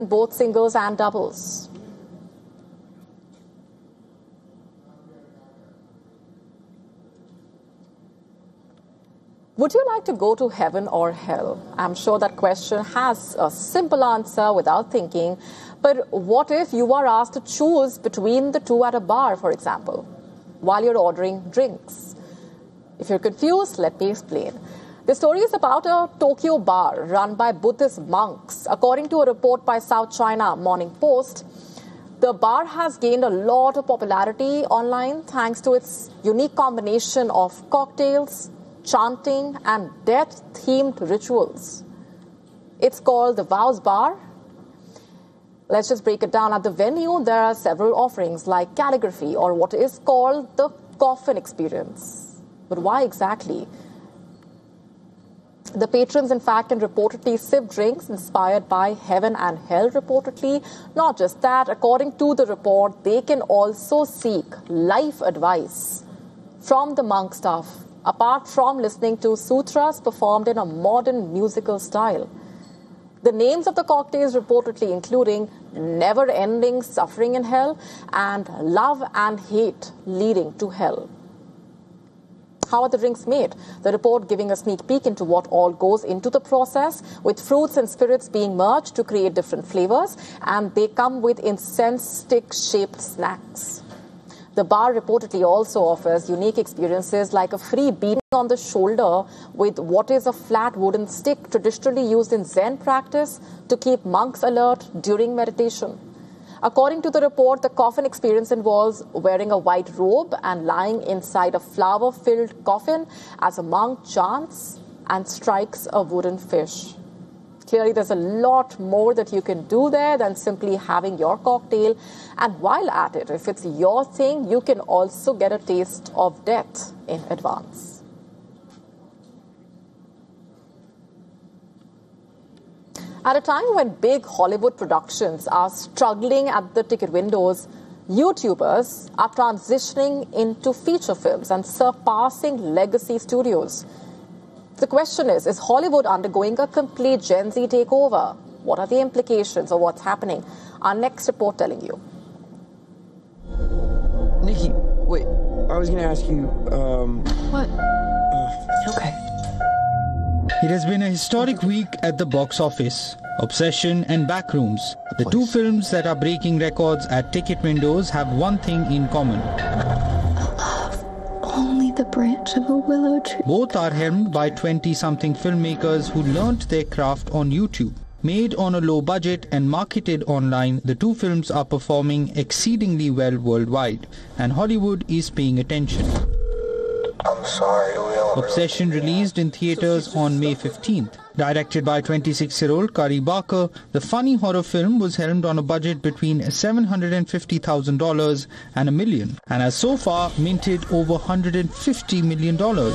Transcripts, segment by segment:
both singles and doubles. Would you like to go to heaven or hell? I'm sure that question has a simple answer without thinking. But what if you are asked to choose between the two at a bar, for example, while you're ordering drinks? If you're confused, let me explain. The story is about a Tokyo bar run by Buddhist monks. According to a report by South China Morning Post, the bar has gained a lot of popularity online thanks to its unique combination of cocktails, chanting and death-themed rituals. It's called the Vows Bar. Let's just break it down. At the venue, there are several offerings like calligraphy or what is called the coffin experience. But why exactly? The patrons, in fact, can reportedly sip drinks inspired by heaven and hell, reportedly. Not just that, according to the report, they can also seek life advice from the monk staff, apart from listening to sutras performed in a modern musical style. The names of the cocktails reportedly including never-ending suffering in hell and love and hate leading to hell. How are the drinks made? The report giving a sneak peek into what all goes into the process, with fruits and spirits being merged to create different flavors, and they come with incense stick-shaped snacks. The bar reportedly also offers unique experiences like a free beating on the shoulder with what is a flat wooden stick traditionally used in Zen practice to keep monks alert during meditation. According to the report, the coffin experience involves wearing a white robe and lying inside a flower-filled coffin as a monk chants and strikes a wooden fish. Clearly, there's a lot more that you can do there than simply having your cocktail. And while at it, if it's your thing, you can also get a taste of death in advance. At a time when big Hollywood productions are struggling at the ticket windows, YouTubers are transitioning into feature films and surpassing legacy studios. The question is Hollywood undergoing a complete Gen Z takeover? What are the implications of what's happening? Our next report telling you. Nikki, wait, I was going to ask you, What? Okay. It has been a historic week at the box office. Obsession and Backrooms, the two films that are breaking records at ticket windows, have one thing in common. Only the branch of a willow tree. Both are helmed by 20-something filmmakers who learnt their craft on YouTube. Made on a low budget and marketed online, the two films are performing exceedingly well worldwide, and Hollywood is paying attention. I'm sorry, Obsession released in theaters on May 15th. Directed by 26-year-old Kari Barker, the funny horror film was helmed on a budget between $750,000 and $1 million, and has so far minted over $150 million.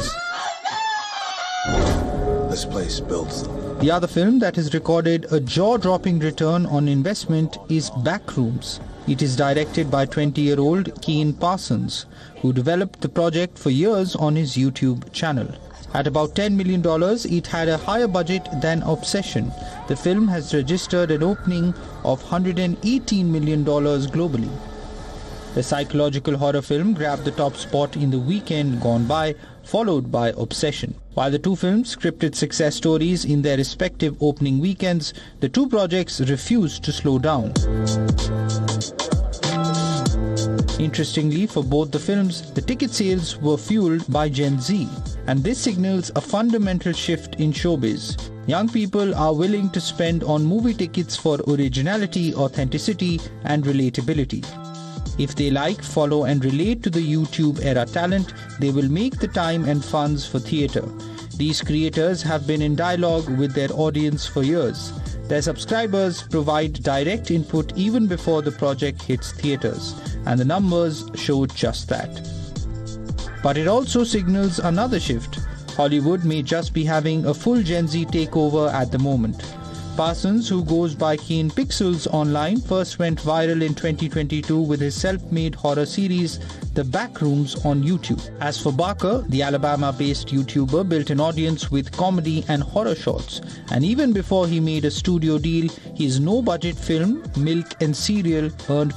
This place builds them. The other film that has recorded a jaw-dropping return on investment is Backrooms. It is directed by 20-year-old Keen Parsons, who developed the project for years on his YouTube channel. At about $10 million, it had a higher budget than Obsession. The film has registered an opening of $118 million globally. The psychological horror film grabbed the top spot in the weekend gone by, followed by Obsession. While the two films scripted success stories in their respective opening weekends, the two projects refused to slow down. Interestingly, for both the films, the ticket sales were fueled by Gen Z, and this signals a fundamental shift in showbiz. Young people are willing to spend on movie tickets for originality, authenticity, and relatability. If they like, follow, and relate to the YouTube era talent, they will make the time and funds for theatre. These creators have been in dialogue with their audience for years. Their subscribers provide direct input even before the project hits theatres, and the numbers showed just that. But it also signals another shift. Hollywood may just be having a full Gen Z takeover at the moment. Parsons, who goes by Keen Pixels online, first went viral in 2022 with his self-made horror series The Backrooms on YouTube. As for Barker, the Alabama-based YouTuber built an audience with comedy and horror shorts. And even before he made a studio deal, his no-budget film, Milk and Cereal, earned